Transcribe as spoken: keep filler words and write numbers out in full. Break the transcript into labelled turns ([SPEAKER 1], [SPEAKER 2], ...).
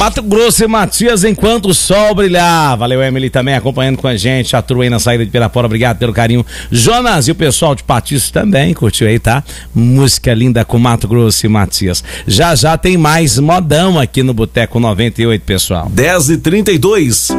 [SPEAKER 1] Mato Grosso e Matias, enquanto o sol brilhar. Valeu, Emily, também acompanhando com a gente. A turma aí na saída de Pirapora, obrigado pelo carinho. Jonas e o pessoal de Patício também curtiu aí, tá? Música linda com Mato Grosso e Matias. Já já tem mais modão aqui no Boteco noventa e oito, pessoal.
[SPEAKER 2] dez e trinta e dois.